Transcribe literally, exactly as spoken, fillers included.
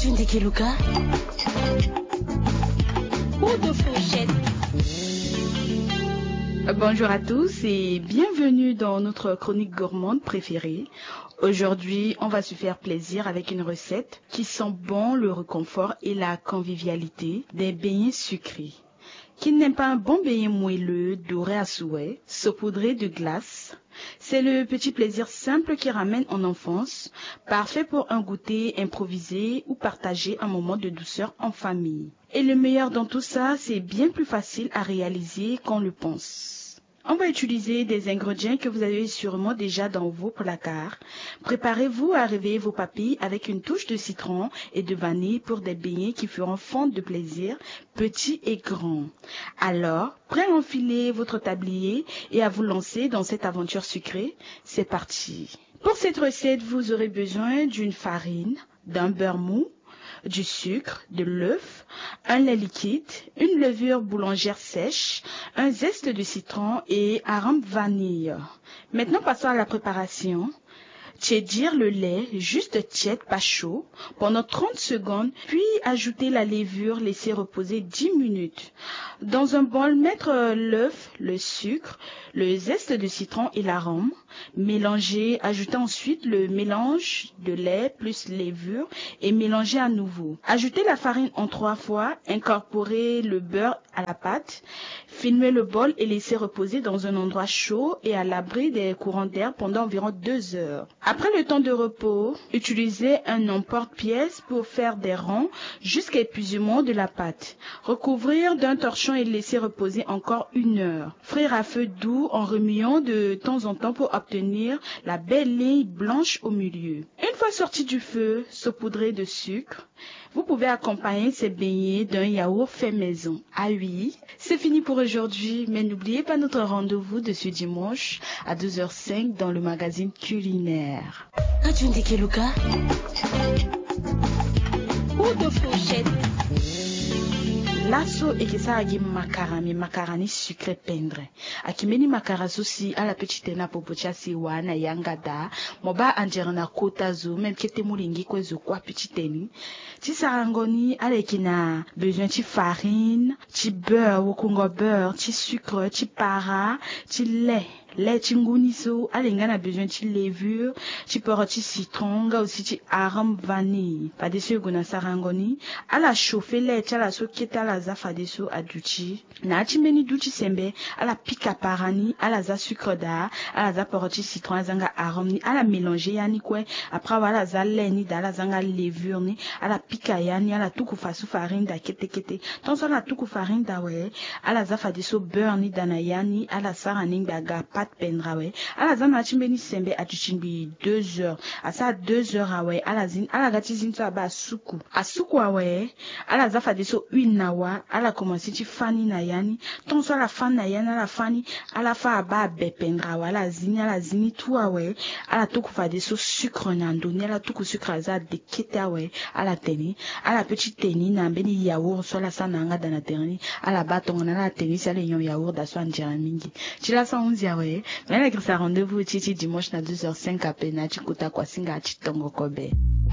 Tunde Luka. Ou de fourchette. Bonjour à tous et bienvenue dans notre chronique gourmande préférée. Aujourd'hui, on va se faire plaisir avec une recette qui sent bon le réconfort et la convivialité des beignets sucrés. Qui n'aime pas un bon beignet moelleux, doré à souhait, saupoudré de glace? C'est le petit plaisir simple qui ramène en enfance, parfait pour un goûter improvisé ou partager un moment de douceur en famille. Et le meilleur dans tout ça, c'est bien plus facile à réaliser qu'on le pense. On va utiliser des ingrédients que vous avez sûrement déjà dans vos placards. Préparez-vous à réveiller vos papilles avec une touche de citron et de vanille pour des beignets qui feront fondre de plaisir, petits et grands. Alors, prêt à enfiler votre tablier et à vous lancer dans cette aventure sucrée? C'est parti! Pour cette recette, vous aurez besoin d'une farine, d'un beurre mou, du sucre, de l'œuf, un lait liquide, une levure boulangère sèche, un zeste de citron et arôme vanille. Maintenant, passons à la préparation. Tiédir le lait, juste tiède, pas chaud, pendant trente secondes, puis ajouter la levure, laisser reposer dix minutes. Dans un bol, mettre l'œuf, le sucre, le zeste de citron et l'arôme. Mélanger, ajouter ensuite le mélange de lait plus levure et mélanger à nouveau. Ajouter la farine en trois fois, incorporer le beurre à la pâte, filmer le bol et laisser reposer dans un endroit chaud et à l'abri des courants d'air pendant environ deux heures. Après le temps de repos, utilisez un emporte-pièce pour faire des ronds jusqu'à épuisement de la pâte. Recouvrir d'un torchon et laisser reposer encore une heure. Frire à feu doux en remuant de temps en temps pour obtenir la belle ligne blanche au milieu. Une fois sorti du feu, saupoudrez de sucre. Vous pouvez accompagner ces beignets d'un yaourt fait maison. Ah oui, c'est fini pour aujourd'hui, mais n'oubliez pas notre rendez-vous de ce dimanche à douze heures cinq dans le magazine culinaire. Tunde Luka. Ou de fourchette. Lasso et que ça a macaroni, macaroni sucré pendre. Akimeni makaraso si à la petite na popocha si wana yangada, moba anjerana kota zo, même kete mulingi ko zo kwa petite ni. Ti sarangoni avec na besoin de farine, ti beurre, wokungo beurre, ti sucre, ti para, ti lait. Lait chinguniso, alenga na besoin de levure, ti poroti citron, ga aussi ti arôme vanille. Pas de ce gona sarangoni, à la chauffer lait, à la soketa la za fadeso aduchi. Na ti meni duchi sembe, à la pika parani, à la za sucre da, à la za poroti citron, zanga arôme ni, à la mélanger yani kwe, après à la za lait ni, da la zanga levure ni, à la pika yani, à la tuku fasu farine da kete kete. Tant ça la tuku farine da we, à la za fadeso beurre ni dana yani, à la saraning baga pat pendrawe à la zana chimbeni sembe atuchimbi deux heures à ça deux heures awe à la zin à la gatizin to aba suku a suku awe à la zafa deso huile nawa à la commencer ti fani na yani ton so la fan na yani à la fani à la fa aba be pendrawe à la zini à la zini tout awe à la tuku fa deso sucre nando ni à la tuku sucre aza de kete awe à la teni à la petite teni na mbeni yaourt so la sananga dans la teni à la baton na la teni ça le yaourt da so anjera mingi ti la sa onze awe mais avec ça rendez-vous titi dimanche à douze heures cinq à Pena, Chikuta Kwasinga Chitongo Kobe.